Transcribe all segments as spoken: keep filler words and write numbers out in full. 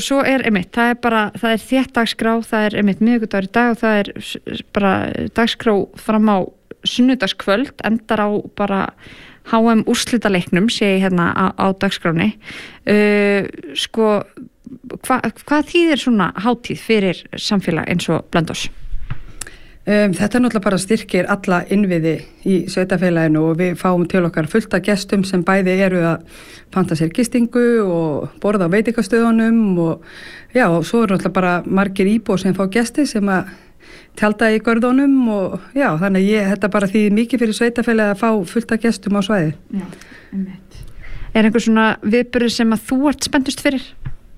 svo er einmitt, það er bara, það er þétt dagskrá, það er einmitt miðvikudagur í dag og það er bara dagskrá fram á sunnudagskvöld, endar á bara H M úrslitaleiknum, sé ég hérna á, á dagskráni. Uh, sko, hva, hvað þýðir svona hátíð fyrir samfélag eins og Blönduós? Um, þetta er náttúrulega bara styrkir alla innviði í sveitafélaginu og við fáum til okkar fullt af gestum sem bæði eru að panta sér gistingu og borða á veitingastöðunum og já, og svo er náttúrulega bara margir íbúar sem fá gesti sem að tjalda í görðunum og já, þannig ég, þetta bara því mikið fyrir sveitafélagi að fá fullt af gestum á svæði. Já, einmitt. Er einhver svona viðburður sem að þú ert spenntust fyrir?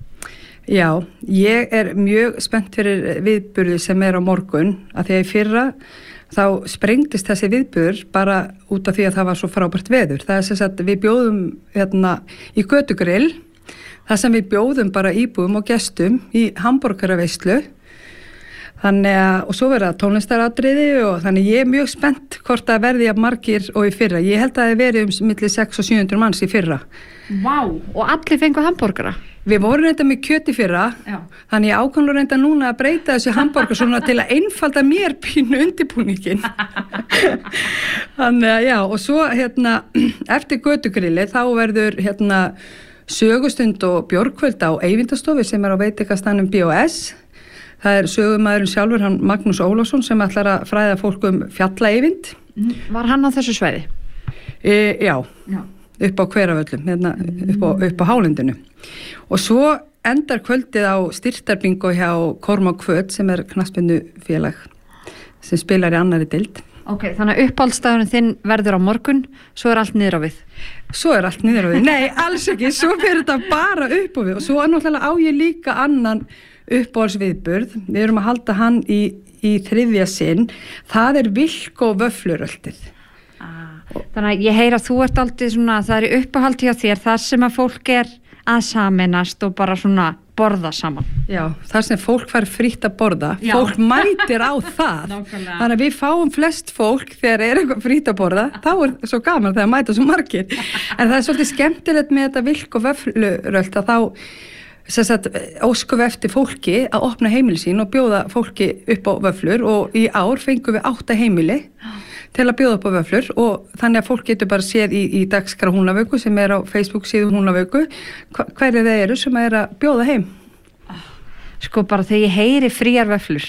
Já, ég er mjög spennt fyrir viðburði sem er á morgun að því að í fyrra þá sprengdist þessi viðburður bara út af því að það var svo frábært veður. Það er sem sagt við bjóðum hérna í götugrill, það sem við bjóðum bara íbúum og gestum í hamborgaraveislu. Þannig að, og svo verða tónlistaratriði og þannig ég er mjög spennt hvort að verði að margir og í fyrra. Ég held að það verið um milli sex og sjö hundruð manns í fyrra. Vá, og allir fengu hamborgara? Við vorum reynda með kjöt í fyrra, já. Þannig ég ákvæmlega reynda núna að breyta þessu hamborgar svona til að einfalda mér pínu undirbúningin. Þannig að já, og svo hérna eftir götugrilli þá verður hérna sögustund og bjórkvöld á Eyvindarstofu sem er á veitingastaðnum B og S. Það er sögumæðurinn sjálfur, hann Magnús Ólafsson, sem ætlar að fræða fólk um fjalla Eyvind. Var hann á þessu svæði? E, já, já, upp á Hveravöllum, hérna, upp á, upp á hálendinu. Og svo endar kvöldið á styrktarbingo hjá Kormák Kvöt sem er knattspyrnufélag sem spilar í annarri deild. Ok, þannig að uppáhaldsdagurinn þinn verður á morgun, svo er allt niður á við. Svo er allt niður á við. Nei, alls ekki, svo fyrir þetta bara upp á við og svo er náttúrulega á ég líka annan uppáhaldsviðburð. Við erum að halda hann í, í þriðja sinn. Það er Vilko vöffluröltið. Ah, þannig að ég heyra að þú ert aldrei svona, það er uppáhald hjá þér, þar sem að fólk er að sameinast og bara svona borða saman. Já, þar sem fólk fær frítt að borða, já. Fólk mætir á það. Nákvæmlega. Þannig að við fáum flest fólk þegar er eitthvað frítt að borða, þá er svo gaman þegar mæta svo margir. En það er svolítið skemmtilegt með þetta Vilko vöffluröld að þá sem sagt, óskum við eftir fólki að opna heimili sín og bjóða fólki upp á vöfflur og í ár fengum við átta heimili til að bjóða upp á vöfflur og þannig að fólk getur bara séð í, í dagskrá Húnavöku sem er á Facebook síðu Húnavöku hverju þeir eru sem er að bjóða heim. Sko bara þegar ég heyri fríar vöfflur,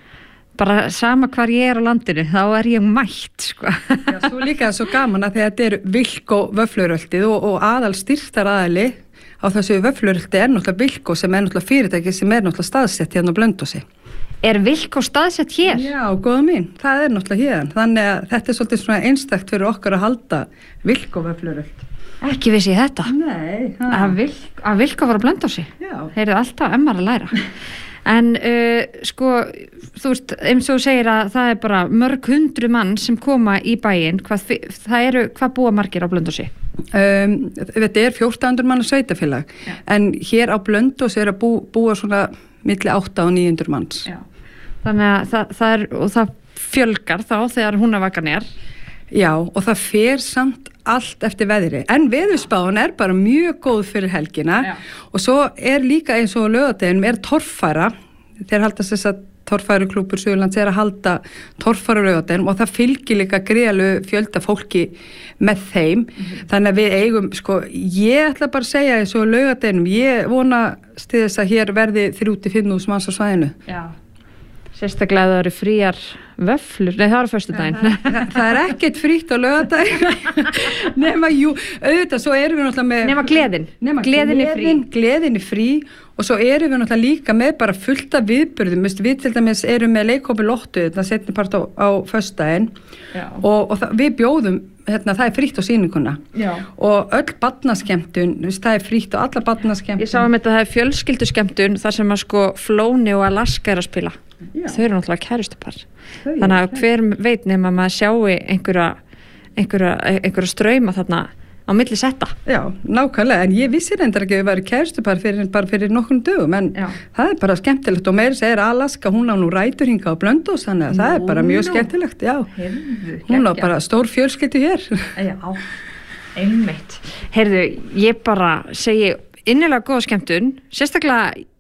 bara sama hvar ég er á landinu, þá er ég mætt, sko. Já, svo líka svo gaman að þetta er Vilko vöffluröltið og, og aðal styrktar aðali á þessu vöffluröldi er náttúrulega Vilko sem er náttúrulega fyrirtæki sem er náttúrulega staðsett hérna á Blönduósi. Er Vilko staðsett hér? Já, góða mín, það er náttúrulega hérna. Þannig að þetta er svolítið svona einstakt fyrir okkar að halda Vilko vöffluröld. Ekki vissi ég þetta. Nei. Að, vil, að Vilko var á Blönduósi. Já. Heyrðu alltaf emmar að læra. En uh, sko, þú veist, eins og þú segir að það er bara mörg hundru mann sem koma í bæinn. Hvað, það eru, hvað búa margir á Blönduósi? Um, þetta er fjórtán hundruð manna sveitafélag. Já. En hér á Blönduósi er að bú, búa svona milli átta og níu hundruð manns. Já. Þannig að það, það er, og það fjölgar þá þegar Húnavakan er. Já, og það fer samt allt eftir veðri. En veðurspáin er bara mjög góð fyrir helgina. Já. Og svo er líka eins og laugardeginum er torffæra. Þeir halda þess að torffæruklúbbur Suðurlands er að halda torffæra laugardeginum og það fylgir líka gríðarlegu fjölda fólki með þeim. Mm-hmm. Þannig að við eigum, sko, ég ætla bara að segja eins og laugardeginum, ég vona til þess að hér verði þrjú til fimm þúsund manns á svæðinu. Já. Sérstaklega það eru fríar vöfflur, nei það eru föstudaginn. Það, það, það er ekkert frítt á laugardaginn, nema jú, auðvitað, svo erum við náttúrulega með... Nema gleðin, nema gleðin er frí. Gleðin er frí og svo erum við náttúrulega líka með bara fullt af viðburðum, við til dæmis erum með leikhópi Lottu, þetta setni part á, á föstudaginn og, og það, við bjóðum, hérna, það er frítt á sýninguna. Já. Og öll barnaskemmtun, það er frítt og alla barnaskemmtun. Ég sá um þetta, það er fjölskylduskemmtun þar sem að sko Flóni og Alaska er að spila. Já. Þau eru náttúrulega kærustupar. Þannig að hver veit nema maður sjáu einhverja, einhverja, einhverja strauma þarna á milli setta. Já, nákvæmlega, en ég vissi reyndar ekki að við væri kærustupar fyrir, bara fyrir nokkrum dögum, en já. Það er bara skemmtilegt og meira segir Alaska, hún á nú rætur hinga á Blönduós, þannig að Nú, það er bara mjög skemmtilegt, já. Heyrðu, hún á bara stór fjölskyldu hér. Já, einmitt. Heyrðu, ég bara segi innilega góða skemmtun, sérstaklega